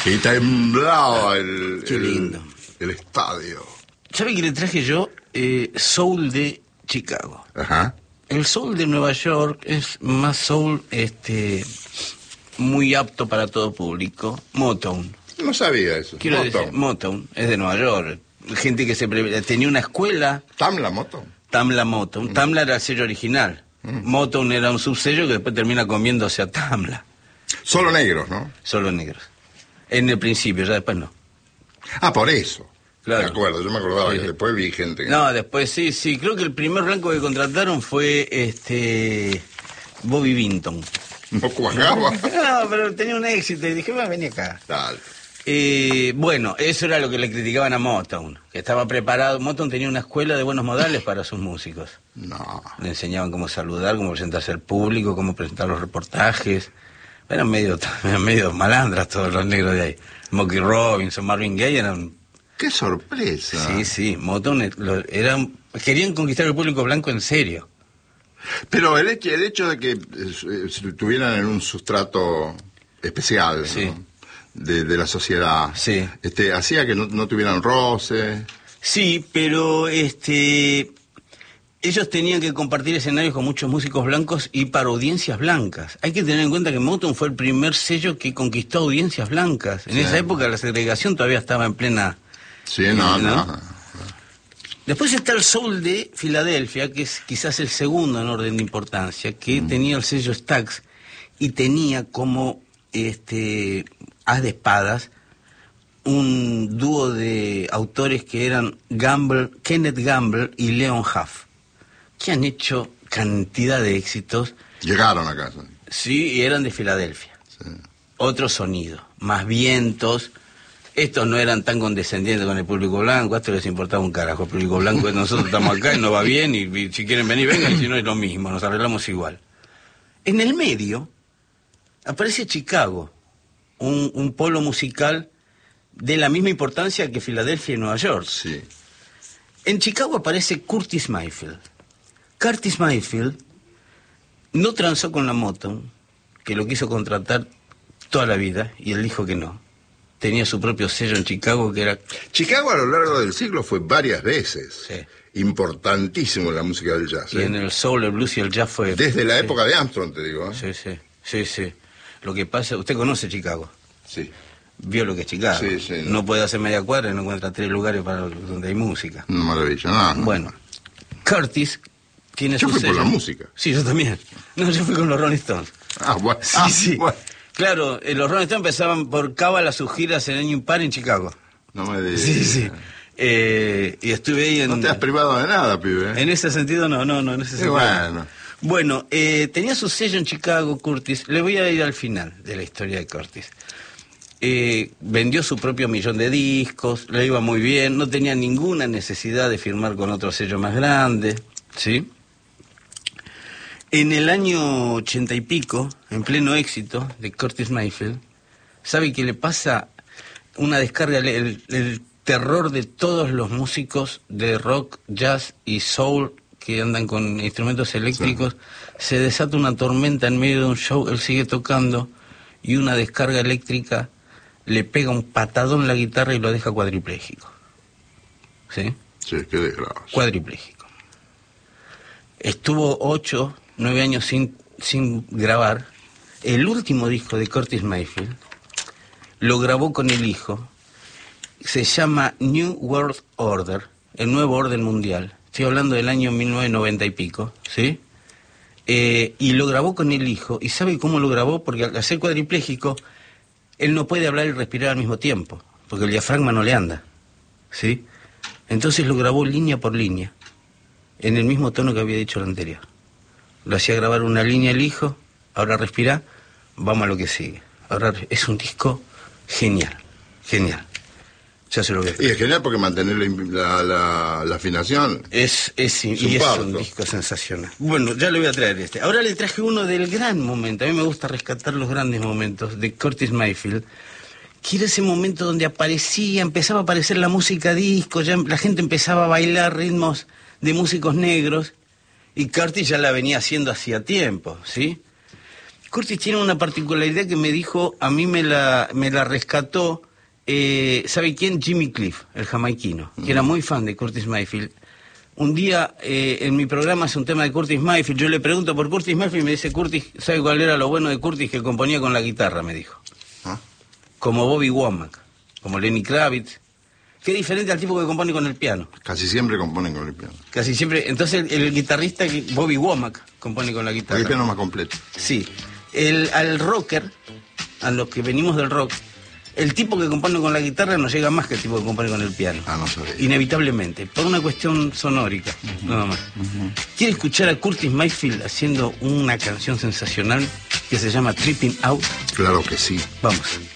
Y temblaba Qué lindo. el estadio. ¿Sabe qué le traje yo? Soul de Chicago. Ajá. El soul de Nueva York es más soul, muy apto para todo público. Motown. No sabía eso. Quiero decir, Motown es de Nueva York. Gente que tenía una escuela. ¿Tamla Motown? Tamla Motown. Tamla era el sello original. Motown era un subsello que después termina comiéndose a Tamla. Solo negros, ¿no? Solo negros. En el principio, ya después no. Ah, por eso. Claro. Me acuerdo, yo me acordaba Sí, que sí. después vi gente que... No, después sí. Creo que el primer blanco que contrataron fue Bobby Vinton. No cuajaba. No, pero tenía un éxito y dije, vení acá. Dale. Bueno, eso era lo que le criticaban a Motown, que estaba preparado. Motown tenía una escuela de buenos modales para sus músicos. No. Le enseñaban cómo saludar, cómo presentarse al público, cómo presentar los reportajes. Eran medio malandras todos los negros de ahí. Smokey Robinson, Marvin Gaye eran... ¡Qué sorpresa! Sí, Motown querían conquistar el público blanco en serio. Pero el hecho de que estuvieran en un sustrato especial, Sí. ¿no? de la sociedad, Sí. hacía que no tuvieran roce. Sí, pero ellos tenían que compartir escenarios con muchos músicos blancos y para audiencias blancas. Hay que tener en cuenta que Motown fue el primer sello que conquistó audiencias blancas. En Sí. esa época la segregación todavía estaba en plena... Sí, no. Después está el soul de Filadelfia, que es quizás el segundo en orden de importancia, que tenía el sello Stax y tenía como as de espadas un dúo de autores que eran Kenneth Gamble y Leon Huff, que han hecho cantidad de éxitos. Llegaron acá. Sí, y eran de Filadelfia. Sí. Otro sonido, más vientos. Estos no eran tan condescendientes con el público blanco, a esto les importaba un carajo. El público blanco, nosotros estamos acá y nos va bien, y si quieren venir, vengan, y si no es lo mismo, nos arreglamos igual. En el medio aparece Chicago, un polo musical de la misma importancia que Filadelfia y Nueva York. Sí. En Chicago aparece Curtis Mayfield. Curtis Mayfield no transó con la Motown, que lo quiso contratar toda la vida, y él dijo que no. Tenía su propio sello en Chicago que era... Chicago a lo largo del siglo fue varias veces Sí. importantísimo en la música del jazz. Y en el soul, el blues y el jazz fue... Desde la sí. época de Armstrong, te digo. Sí. Lo que pasa... Usted conoce Chicago. Sí. Vio lo que es Chicago. Sí, no puede hacer media cuadra y no encuentra 3 lugares para donde hay música. Una maravilla. No. Bueno, Curtis tiene Yo su fui por sello. la música. Sí, yo también. No, yo fui con los Rolling Stones. Bueno. Sí. Bueno. Claro, los Rolling Stones empezaban por cábala sus giras en año impar en Chicago. No me digas. Sí. Y estuve ahí en... No te has privado de nada, pibe. En ese sentido, no, en ese sentido. Bueno. Bueno, tenía su sello en Chicago, Curtis. Le voy a ir al final de la historia de Curtis. Vendió su propio 1.000.000 de discos, le iba muy bien, no tenía ninguna necesidad de firmar con otro sello más grande, ¿sí? En el año 80 y pico, en pleno éxito de Curtis Mayfield, ¿sabe qué le pasa? Una descarga, el terror de todos los músicos de rock, jazz y soul que andan con instrumentos eléctricos, sí. Se desata una tormenta en medio de un show, él sigue tocando y una descarga eléctrica le pega un patadón en la guitarra y lo deja cuadripléjico. ¿Sí? Sí, qué desgracia. Cuadripléjico. Estuvo 8, 9 años sin grabar. El último disco de Curtis Mayfield lo grabó con el hijo. Se llama New World Order, el nuevo orden mundial. Estoy hablando del año 1990 y pico, ¿sí? Y lo grabó con el hijo. ¿Y sabe cómo lo grabó? Porque al ser cuadripléjico, él no puede hablar y respirar al mismo tiempo, porque el diafragma no le anda, ¿sí? Entonces lo grabó línea por línea, en el mismo tono que había dicho el anterior. Lo hacía grabar una línea el hijo, ahora respira, vamos a lo que sigue. Ahora es un disco genial. Ya se lo voy a Y es genial porque mantener la afinación es un disco sensacional. Bueno, ya le voy a traer este. Ahora le traje uno del gran momento. A mí me gusta rescatar los grandes momentos de Curtis Mayfield, que era ese momento donde empezaba a aparecer la música disco, ya la gente empezaba a bailar ritmos de músicos negros, y Curtis ya la venía haciendo hacía tiempo, ¿sí? Curtis tiene una particularidad que me dijo, a mí me la rescató, ¿sabe quién? Jimmy Cliff, el jamaiquino, que era muy fan de Curtis Mayfield. Un día en mi programa hace un tema de Curtis Mayfield, yo le pregunto por Curtis Mayfield y me dice, Curtis, ¿sabe cuál era lo bueno de Curtis? Que componía con la guitarra, me dijo. ¿Ah? Como Bobby Womack, como Lenny Kravitz. Qué diferente al tipo que compone con el piano. Casi siempre componen con el piano. Casi siempre. Entonces el guitarrista, Bobby Womack, compone con la guitarra. El piano más completo. Sí. Al rocker, a los que venimos del rock, el tipo que compone con la guitarra no llega más que el tipo que compone con el piano. Ah, no sabía. Inevitablemente, por una cuestión sonórica, nada más. ¿Quiere escuchar a Curtis Mayfield haciendo una canción sensacional que se llama Tripping Out? Claro que sí. Vamos.